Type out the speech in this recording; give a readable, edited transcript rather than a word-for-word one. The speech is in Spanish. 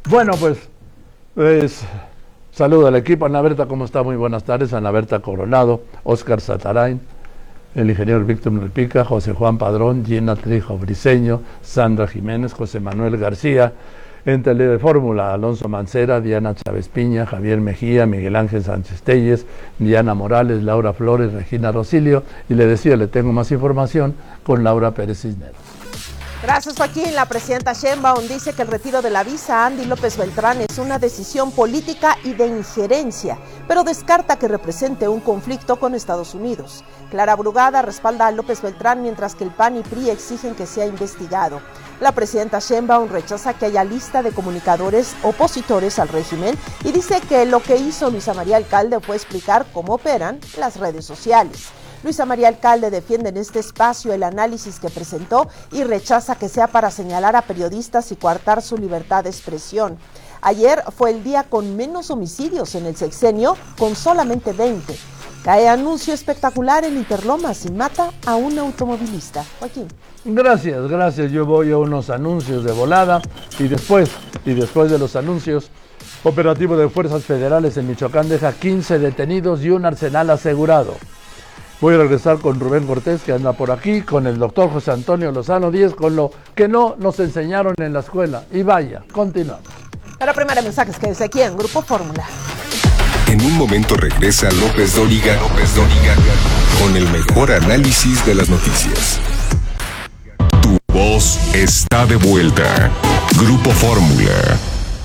Bueno, pues saludo al equipo. Ana Berta, ¿cómo está? Muy buenas tardes. Ana Berta Coronado, Óscar Satarain, el ingeniero Víctor Melpica, José Juan Padrón, Gina Trijo Briceño, Sandra Jiménez, José Manuel García, en Telefórmula, Alonso Mancera, Diana Chávez Piña, Javier Mejía, Miguel Ángel Sánchez Telles, Diana Morales, Laura Flores, Regina Rosilio, y le decía, le tengo más información con Laura Pérez Cisneros. Gracias, Joaquín. La presidenta Sheinbaum dice que el retiro de la visa a Andy López Beltrán es una decisión política y de injerencia, pero descarta que represente un conflicto con Estados Unidos. Clara Brugada respalda a López Beltrán, mientras que el PAN y PRI exigen que sea investigado. La presidenta Sheinbaum rechaza que haya lista de comunicadores opositores al régimen y dice que lo que hizo Luisa María Alcalde fue explicar cómo operan las redes sociales. Luisa María Alcalde defiende en este espacio el análisis que presentó y rechaza que sea para señalar a periodistas y coartar su libertad de expresión. Ayer fue el día con menos homicidios en el sexenio, con solamente 20. Cae anuncio espectacular en Interlomas y mata a un automovilista. Joaquín. Gracias. Yo voy a unos anuncios de volada y después de los anuncios, operativo de fuerzas federales en Michoacán deja 15 detenidos y un arsenal asegurado. Voy a regresar con Rubén Cortés, que anda por aquí, con el doctor José Antonio Lozano Díez, con lo que no nos enseñaron en la escuela. Y vaya, continuamos. Para primera mensajes, quédese aquí en Grupo Fórmula. En un momento regresa López Dóriga con el mejor análisis de las noticias. Tu voz está de vuelta. Grupo Fórmula.